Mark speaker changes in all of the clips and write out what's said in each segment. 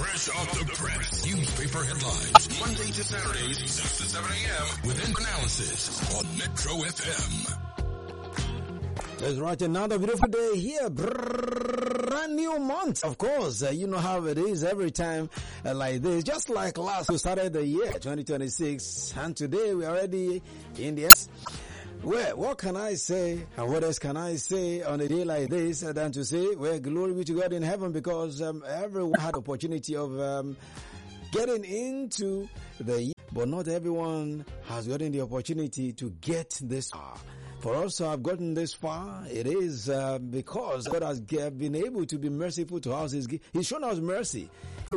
Speaker 1: Fresh off the press. Newspaper headlines. Monday to Saturdays, 6 to 7 a.m. with analysis on Metro FM.
Speaker 2: That's right, another beautiful day here. Brand new month, of course. You know how it is every time like this. Just like last, we started the year 2026, and today we are already in the end. Well, what can I say, and what else can I say on a day like this than to say, well, glory be to God in heaven, because everyone had opportunity of getting into the year, but not everyone has gotten the opportunity to get this far. For us to have gotten this far, it is because God has been able to be merciful to us. He's shown us mercy. The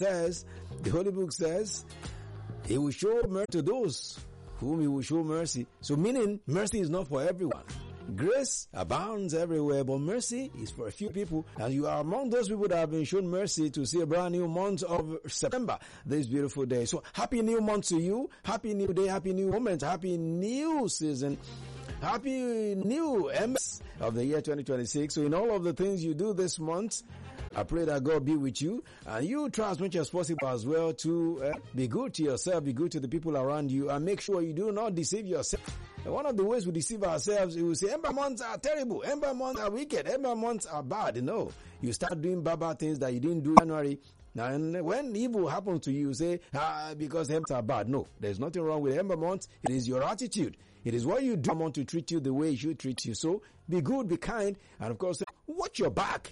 Speaker 2: Holy Book says, He will show mercy to those whom He will show mercy. So meaning, mercy is not for everyone. Grace abounds everywhere, but mercy is for a few people. And you are among those people that have been shown mercy to see a brand new month of September, this beautiful day. So happy new month to you. Happy new day, happy new moment, happy new season. Happy new MS of the year 2026. So in all of the things you do this month, I pray that God be with you, and you try as much as possible as well to be good to yourself, be good to the people around you, and make sure you do not deceive yourself. And one of the ways we deceive ourselves, we will say, Ember months are terrible, Ember months are wicked, Ember months are bad. No, you start doing bad things that you didn't do in January. Now, when evil happens to you, say, because Ember are bad. No, there's nothing wrong with Ember months. It is your attitude. It is what you do. I want to treat you the way it should treat you. So be good, be kind, and of course, watch your back.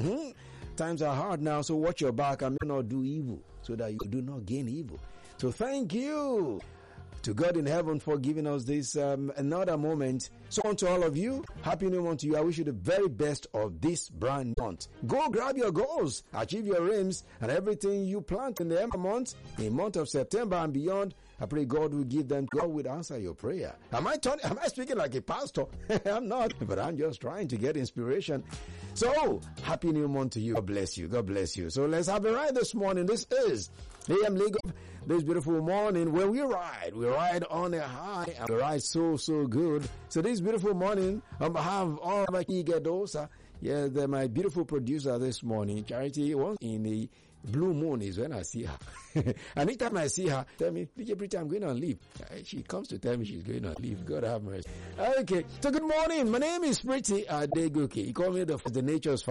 Speaker 2: Times are hard now, so watch your back and may not do evil, so that you do not gain evil. So thank you to God in heaven for giving us this another moment. So on to all of you, happy new month to you. I wish you the very best of this brand new month. Go grab your goals, achieve your aims, and everything you plant in the Ember month, in the month of September and beyond. I pray God will give them. God will answer your prayer. Am I speaking like a pastor? I'm not, but I'm just trying to get inspiration. So, happy new month to you. God bless you. God bless you. So let's have a ride this morning. This is AM League of this beautiful morning where we ride on a high, and we ride so good. So this beautiful morning, on behalf of all of Igedosa, they're my beautiful producer this morning, Charity, once in the blue moon is when I see her. Anytime I see her, tell me, DJ Pretty, I'm going on leave. She comes to tell me she's going on leave. God have mercy. Okay, so good morning. My name is Pretty Adegoke. You call me the nature's father.